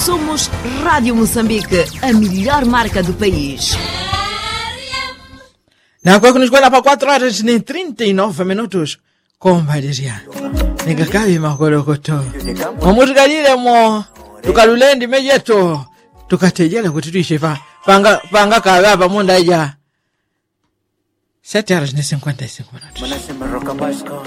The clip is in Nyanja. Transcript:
Somos Rádio Moçambique, a melhor marca do país. Na kwa kuniskwela pa 4 horas nem 39 minutos. Kombadia. Ningakabi makolokoto. Omutukalile mo. Tukalulendi mejeto. Tukatejela kuti tuishe panga kagaba munda ija. 7 horas nem 55 minutos.